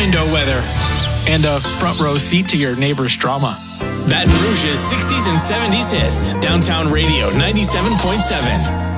window weather, and a front row seat to your neighbor's drama. Baton Rouge's 60s and 70s hits. Downtown Radio 97.7.